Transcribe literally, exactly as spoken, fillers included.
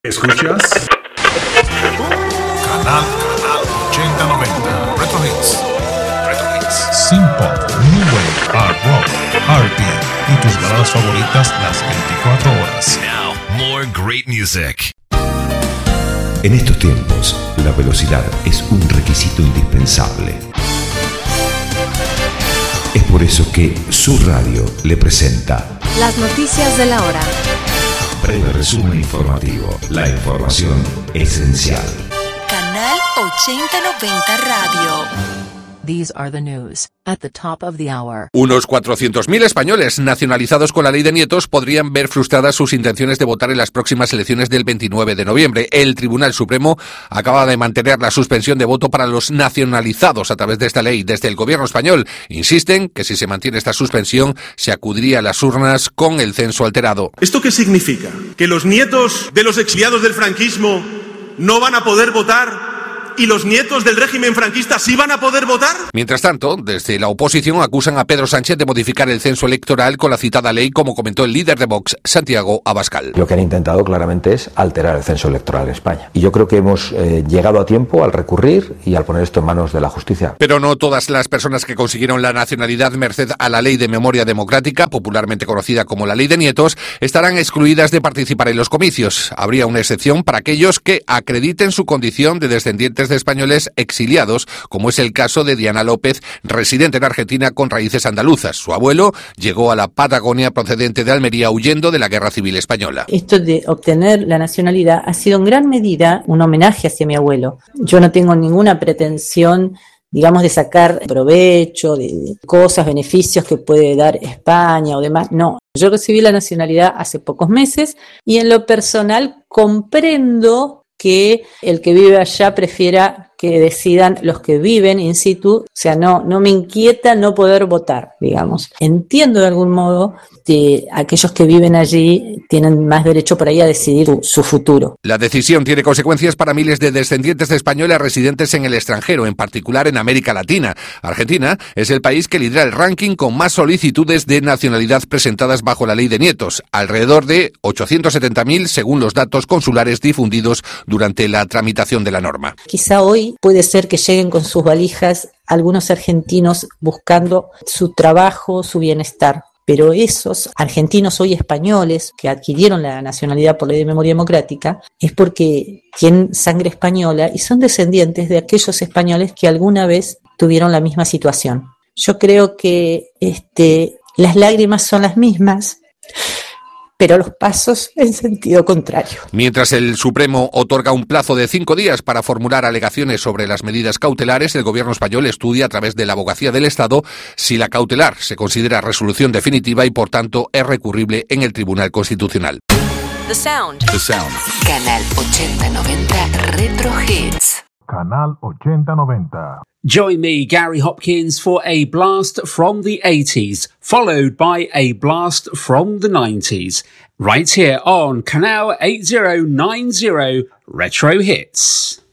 ¿Escuchas? Canal, canal ochenta noventa. Retro Hits. Retro Hits. Synth-pop, New Wave, Hard Rock, R and B y tus baladas favoritas las veinticuatro horas. Now, more great music. En estos tiempos, la velocidad es un requisito indispensable. Es por eso que Sur Radio le presenta las noticias de la hora. Breve resumen informativo. La información esencial. Canal ochenta noventa Radio. These are the news at the top of the hour. Unos cuatrocientos mil españoles nacionalizados con la ley de nietos podrían ver frustradas sus intenciones de votar en las próximas elecciones del veintinueve de noviembre. El Tribunal Supremo acaba de mantener la suspensión de voto para los nacionalizados a través de esta ley. Desde el gobierno español insisten que si se mantiene esta suspensión se acudiría a las urnas con el censo alterado. ¿Esto qué significa? ¿Que los nietos de los exiliados del franquismo no van a poder votar? ¿Y los nietos del régimen franquista sí van a poder votar? Mientras tanto, desde la oposición acusan a Pedro Sánchez de modificar el censo electoral con la citada ley, como comentó el líder de Vox, Santiago Abascal. Lo que han intentado claramente es alterar el censo electoral en España. Y yo creo que hemos eh, llegado a tiempo al recurrir y al poner esto en manos de la justicia. Pero no todas las personas que consiguieron la nacionalidad merced a la Ley de Memoria Democrática, popularmente conocida como la Ley de Nietos, estarán excluidas de participar en los comicios. Habría una excepción para aquellos que acrediten su condición de descendientes de españoles exiliados, como es el caso de Diana López, residente en Argentina con raíces andaluzas. Su abuelo llegó a la Patagonia procedente de Almería huyendo de la Guerra Civil Española. Esto de obtener la nacionalidad ha sido en gran medida un homenaje hacia mi abuelo. Yo no tengo ninguna pretensión, digamos, de sacar provecho de cosas, beneficios que puede dar España o demás. No, yo recibí la nacionalidad hace pocos meses y en lo personal comprendo que el que vive allá prefiera que decidan los que viven in situ, o sea, no, no me inquieta no poder votar, digamos. Entiendo de algún modo que aquellos que viven allí tienen más derecho por ahí a decidir su, su futuro. La decisión tiene consecuencias para miles de descendientes de españoles residentes en el extranjero, en particular en América Latina. Argentina es el país que lidera el ranking con más solicitudes de nacionalidad presentadas bajo la ley de nietos, alrededor de ochocientos setenta mil según los datos consulares difundidos durante la tramitación de la norma. Quizá hoy puede ser que lleguen con sus valijas algunos argentinos buscando su trabajo, su bienestar. Pero esos argentinos hoy españoles que adquirieron la nacionalidad por ley de memoria democrática es porque tienen sangre española y son descendientes de aquellos españoles que alguna vez tuvieron la misma situación. Yo creo que este, las lágrimas son las mismas, pero los pasos en sentido contrario. Mientras el Supremo otorga un plazo de cinco días para formular alegaciones sobre las medidas cautelares, el gobierno español estudia a través de la Abogacía del Estado si la cautelar se considera resolución definitiva y por tanto es recurrible en el Tribunal Constitucional. The Sound. The Sound. Canal ochenta noventa Retro Hits. Canal ochenta noventa. Join me, Gary Hopkins, for a blast from the eighties, followed by a blast from the nineties, right here on Canal eighty ninety Retro Hits.